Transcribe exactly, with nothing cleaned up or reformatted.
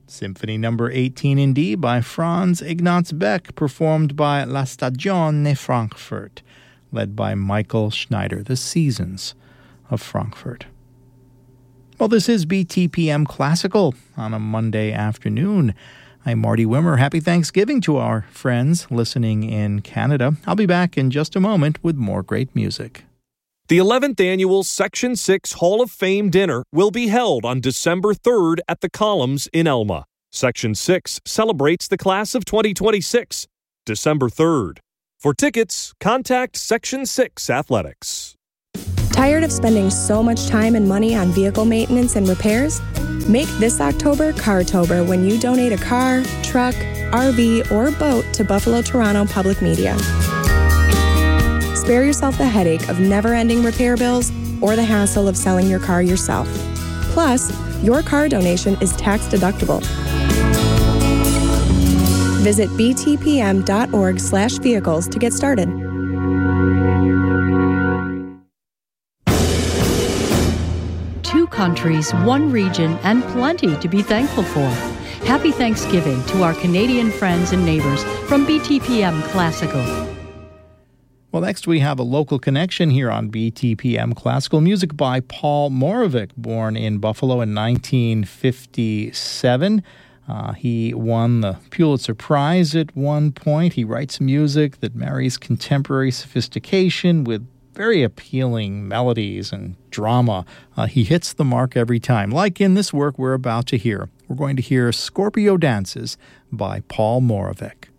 Symphony number eighteen in D by Franz Ignaz Beck, performed by La Stagione Frankfurt, led by Michael Schneider, the Seasons of Frankfurt. Well, this is B T P M Classical on a Monday afternoon. I'm Marty Wimmer. Happy Thanksgiving to our friends listening in Canada. I'll be back in just a moment with more great music. The eleventh Annual Section six Hall of Fame Dinner will be held on December third at the Columns in Elma. Section six celebrates the class of twenty twenty-six, December third. For tickets, contact Section six Athletics. Tired of spending so much time and money on vehicle maintenance and repairs? Make this October Cartober when you donate a car, truck, R V, or boat to Buffalo Toronto Public Media. Spare yourself the headache of never-ending repair bills or the hassle of selling your car yourself. Plus, your car donation is tax-deductible. Visit b t p m dot org slash vehicles to get started. Two countries, one region, and plenty to be thankful for. Happy Thanksgiving to our Canadian friends and neighbors from B T P M Classical. Well, next we have a local connection here on B T P M Classical, music by Paul Moravec, born in Buffalo in nineteen fifty-seven. Uh, he won the Pulitzer Prize at one point. He writes music that marries contemporary sophistication with very appealing melodies and drama. Uh, he hits the mark every time, like in this work we're about to hear. We're going to hear Scorpio Dances by Paul Moravec.